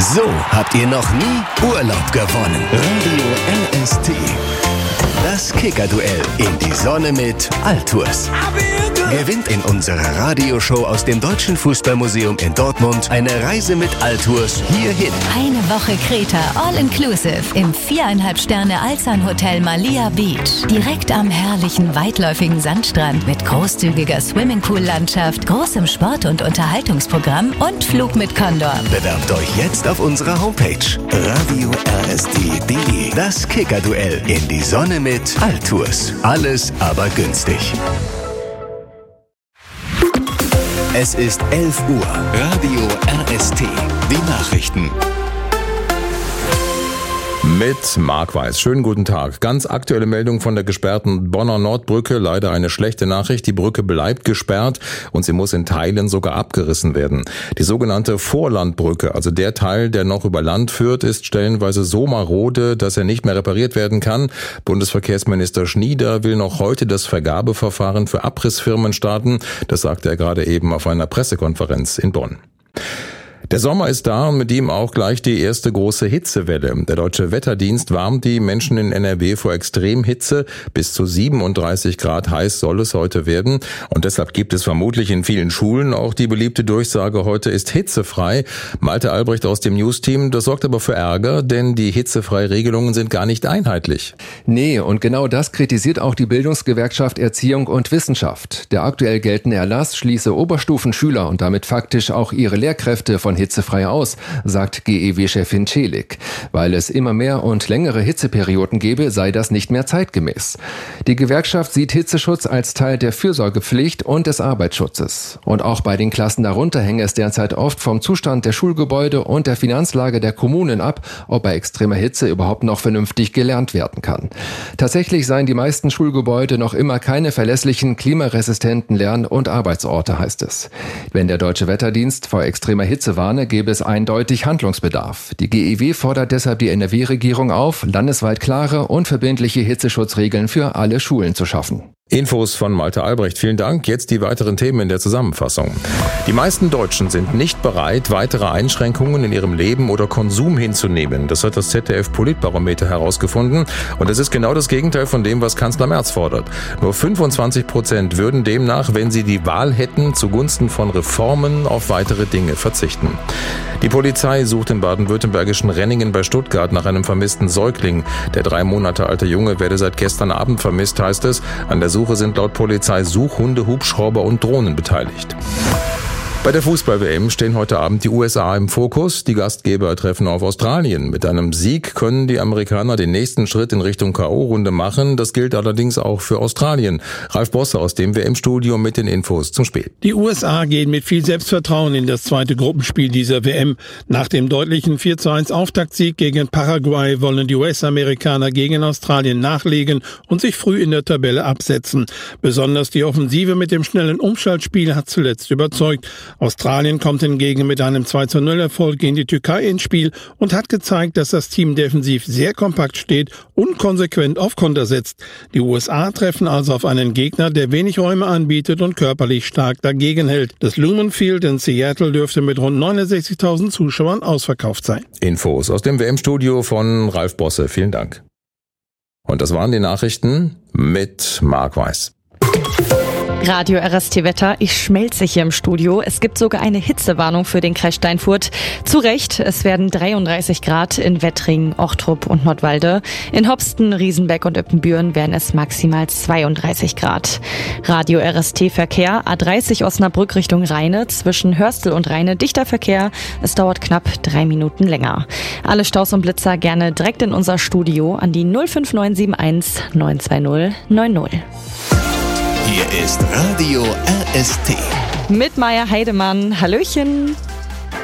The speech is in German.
So habt ihr noch nie Urlaub gewonnen. Radio RST. Das Kicker-Duell in die Sonne mit Altours. Gewinnt in unserer Radioshow aus dem Deutschen Fußballmuseum in Dortmund eine Reise mit Altours hierhin. Eine Woche Kreta, all-inclusive im 4,5 Sterne Alsan Hotel Malia Beach. Direkt am herrlichen, weitläufigen Sandstrand mit großzügiger Swimmingpool-Landschaft, großem Sport- und Unterhaltungsprogramm und Flug mit Condor. Bewerbt euch jetzt auf unserer Homepage radiorst.de. Das Kicker-Duell in die Sonne mit Altours. Alles aber günstig. Es ist 11 Uhr. Radio RST. Die Nachrichten. Mit Marc Weiß. Schönen guten Tag. Ganz aktuelle Meldung von der gesperrten Bonner Nordbrücke. Leider eine schlechte Nachricht. Die Brücke bleibt gesperrt und sie muss in Teilen sogar abgerissen werden. Die sogenannte Vorlandbrücke, also der Teil, der noch über Land führt, ist stellenweise so marode, dass er nicht mehr repariert werden kann. Bundesverkehrsminister Schnieder will noch heute das Vergabeverfahren für Abrissfirmen starten. Das sagte er gerade eben auf einer Pressekonferenz in Bonn. Der Sommer ist da und mit ihm auch gleich die erste große Hitzewelle. Der Deutsche Wetterdienst warnt die Menschen in NRW vor Extremhitze. Bis zu 37 Grad heiß soll es heute werden. Und deshalb gibt es vermutlich in vielen Schulen auch die beliebte Durchsage, heute ist hitzefrei. Malte Albrecht aus dem News-Team, das sorgt aber für Ärger, denn die Hitzefrei-Regelungen sind gar nicht einheitlich. Nee, und genau das kritisiert auch die Bildungsgewerkschaft Erziehung und Wissenschaft. Der aktuell geltende Erlass schließe Oberstufenschüler und damit faktisch auch ihre Lehrkräfte von hitzefrei aus, sagt GEW-Chefin Celik. Weil es immer mehr und längere Hitzeperioden gebe, sei das nicht mehr zeitgemäß. Die Gewerkschaft sieht Hitzeschutz als Teil der Fürsorgepflicht und des Arbeitsschutzes. Und auch bei den Klassen darunter hänge es derzeit oft vom Zustand der Schulgebäude und der Finanzlage der Kommunen ab, ob bei extremer Hitze überhaupt noch vernünftig gelernt werden kann. Tatsächlich seien die meisten Schulgebäude noch immer keine verlässlichen, klimaresistenten Lern- und Arbeitsorte, heißt es. Wenn der Deutsche Wetterdienst vor extremer Hitze warne, gäbe es eindeutig Handlungsbedarf. Die GEW fordert deshalb die NRW-Regierung auf, landesweit klare und verbindliche Hitzeschutzregeln für alle Schulen zu schaffen. Infos von Malte Albrecht. Vielen Dank. Jetzt die weiteren Themen in der Zusammenfassung. Die meisten Deutschen sind nicht bereit, weitere Einschränkungen in ihrem Leben oder Konsum hinzunehmen. Das hat das ZDF-Politbarometer herausgefunden. Und das ist genau das Gegenteil von dem, was Kanzler Merz fordert. Nur 25% würden demnach, wenn sie die Wahl hätten, zugunsten von Reformen auf weitere Dinge verzichten. Die Polizei sucht im baden-württembergischen Renningen bei Stuttgart nach einem vermissten Säugling. Der 3 Monate alte Junge werde seit gestern Abend vermisst, heißt es. An der Suche sind laut Polizei Suchhunde, Hubschrauber und Drohnen beteiligt. Bei der Fußball-WM stehen heute Abend die USA im Fokus. Die Gastgeber treffen auf Australien. Mit einem Sieg können die Amerikaner den nächsten Schritt in Richtung K.O.-Runde machen. Das gilt allerdings auch für Australien. Ralf Bosse aus dem WM-Studio mit den Infos zum Spiel. Die USA gehen mit viel Selbstvertrauen in das zweite Gruppenspiel dieser WM. Nach dem deutlichen 4:1 Auftaktsieg gegen Paraguay wollen die US-Amerikaner gegen Australien nachlegen und sich früh in der Tabelle absetzen. Besonders die Offensive mit dem schnellen Umschaltspiel hat zuletzt überzeugt. Australien kommt hingegen mit einem 2:0 Erfolg gegen die Türkei ins Spiel und hat gezeigt, dass das Team defensiv sehr kompakt steht und konsequent auf Konter setzt. Die USA treffen also auf einen Gegner, der wenig Räume anbietet und körperlich stark dagegen hält. Das Lumen Field in Seattle dürfte mit rund 69.000 Zuschauern ausverkauft sein. Infos aus dem WM-Studio von Ralf Bosse. Vielen Dank. Und das waren die Nachrichten mit Marc Weiß. Radio RST Wetter, ich schmelze hier im Studio. Es gibt sogar eine Hitzewarnung für den Kreis Steinfurt. Zu Recht, es werden 33 Grad in Wettringen, Ochtrup und Nordwalde. In Hopsten, Riesenbeck und Ippenbüren werden es maximal 32 Grad. Radio RST Verkehr, A30 Osnabrück Richtung Rheine, zwischen Hörstel und Rheine dichter Verkehr. Es dauert knapp 3 Minuten länger. Alle Staus und Blitzer gerne direkt in unser Studio an die 05971 920 90. Hier ist Radio RST. Mit Maya Heidemann. Hallöchen.